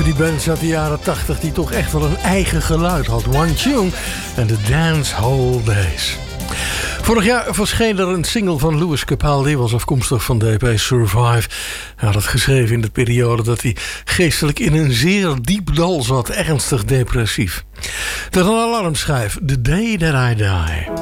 over die bands uit de jaren 80 die toch echt wel een eigen geluid had. One Tune en The Dance Hall Days. Vorig jaar verscheen er een single van Lewis Capaldi, was afkomstig van de EP Survive. Hij had het geschreven in de periode dat hij geestelijk in een zeer diep dal zat, ernstig depressief. Dat een alarmschijf, The Day That I Die.